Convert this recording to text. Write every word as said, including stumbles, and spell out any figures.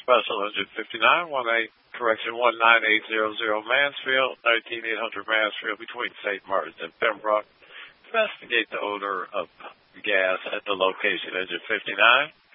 Special Engine fifty-nine, one eight, correction, one nine eight zero zero Mansfield, thirteen eight hundred Mansfield, between Saint Martin and Pembroke. Investigate the odor of gas at the location. Engine fifty-nine.